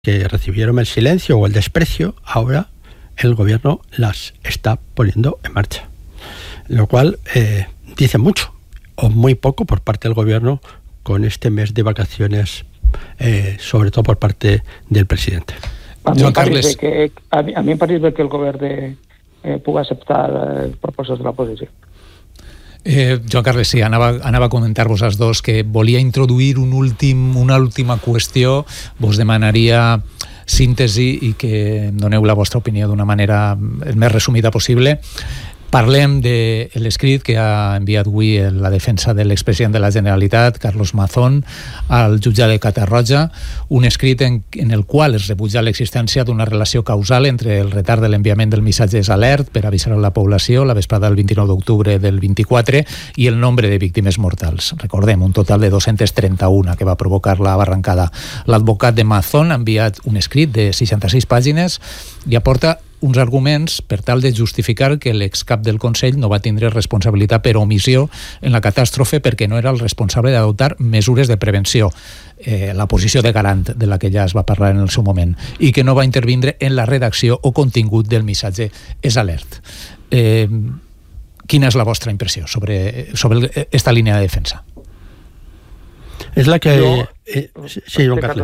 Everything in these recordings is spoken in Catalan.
que recibieron el silencio o el desprecio, ahora el gobierno las está poniendo en marcha. Lo cual dice mucho, o muy poco por parte del gobierno con este mes de vacaciones, sobre todo por parte del presidente. A mi em pareix bé que el govern pugui acceptar propostes de l'oposició. Joan Carles, sí, anava a comentar-vos als dos que volia introduir una última qüestió. Vos demanaria síntesi i que em doneu la vostra opinió d'una manera el més resumida possible. Parlem de l'escrit que ha enviat avui la defensa de l'expresident de la Generalitat, Carlos Mazón, al jutge de Catarroja, un escrit en el qual es rebutja l'existència d'una relació causal entre el retard de l'enviament del missatges alert per avisar a la població la vesprada del 29 d'octubre del 24 i el nombre de víctimes mortals. Recordem, un total de 231 que va provocar la barrancada. L'advocat de Mazón ha enviat un escrit de 66 pàgines i aporta uns arguments per tal de justificar que l'excap del Consell no va tindre responsabilitat per omissió en la catàstrofe perquè no era el responsable d'adoptar mesures de prevenció, la posició de garant de la que ja es va parlar en el seu moment, i que no va intervindre en la redacció o contingut del missatge és alert. Quina és la vostra impressió sobre esta línia de defensa? És la que... Sí, Joan Carles.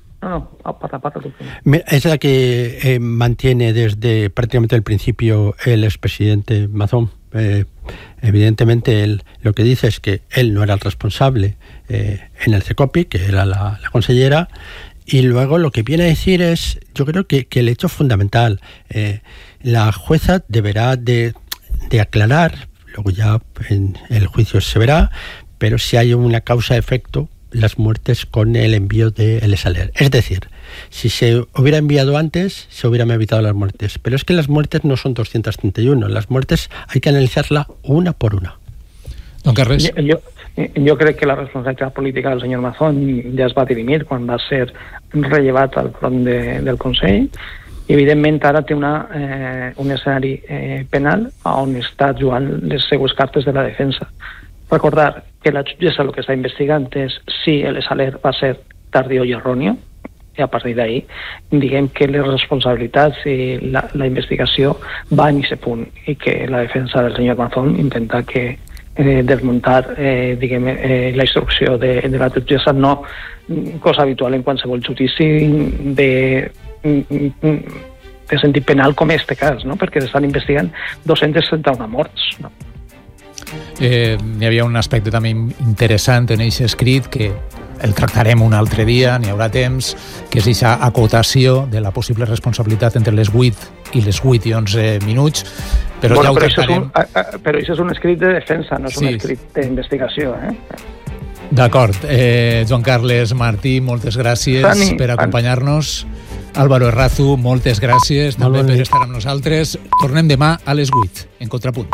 Es la que mantiene desde prácticamente el principio el expresidente Mazón. Evidentemente lo que dice es que él no era el responsable en el CECOPI, que era la consellera, y luego lo que viene a decir es, yo creo que el hecho fundamental, la jueza deberá de aclarar, luego ya en el juicio se verá, pero si hay una causa-efecto las muertes con el envío del ESALER. Es decir, si se hubiera enviado antes, se hubieran evitado las muertes. Pero es que las muertes no son 231. Las muertes hay que analizarla una por una. Don Carles. Jo crec que la responsabilitat política del senyor Mazón ja es va dirimir quan va ser rellevat al front del Consell. I, evidentment, ara té un escenari penal on està jugant les seues cartes de la defensa. Recordar que la jutgessa el que està investigant és si l'ESALER va ser tardío i erróneo, i a partir d'ahí diguem que les responsabilitats i la investigació van a aquest punt i que la defensa del senyor Mazón intenta que desmuntar la instrucció de la jutgessa, no cosa habitual en qualsevol judici de sentit penal com este cas, no? Perquè s'estan investigant 231 morts, no? Hi havia un aspecte també interessant en aquest escrit que el tractarem un altre dia, n'hi haurà temps, que és aquesta acotació de la possible responsabilitat entre les 8 i les 8 i 11 minuts, però ja ho tractarem. Però això és un escrit de defensa, no és un escrit d'investigació. D'acord. Joan Carles Martí, moltes gràcies per acompanyar-nos. Álvaro Errazu, moltes gràcies també per estar amb nosaltres. Tornem demà a les 8, en Contrapunt.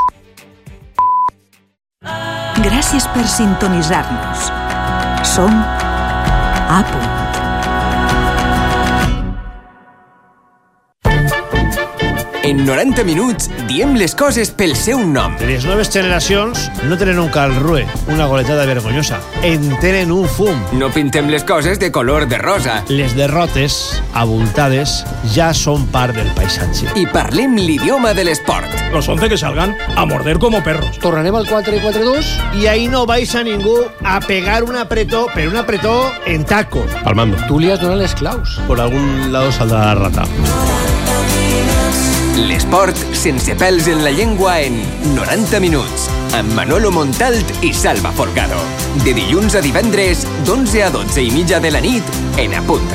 Gràcies per sintonitzar-nos. Som a punt. En 90 minuts diem les coses pel seu nom. Les noves generacions no tenen un calrue, una goletada vergonyosa. En tenen un fum. No pintem les coses de color de rosa. Les derrotes, abultades, ja són part del paisatge. I parlem l'idioma de l'esport. Los 11 que salgan a morder como perros. Tornarem al 4-4-2 i ahí no vais a ningú a pegar un apretó, pero un apretó en tacos. Al mando. Tú li has donat les claus. Por algún lado saldrá la rata. L'esport sense pèls en la llengua en 90 minuts, amb Manolo Montalt i Salva Folgado. De dilluns a divendres, d'11 a 12 i mitja de la nit, en A Punt